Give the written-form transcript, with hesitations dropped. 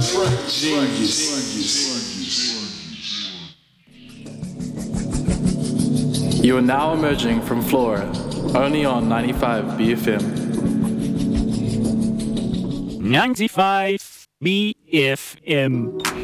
You are now emerging from Flora, only on 95 BFM. 95 BFM.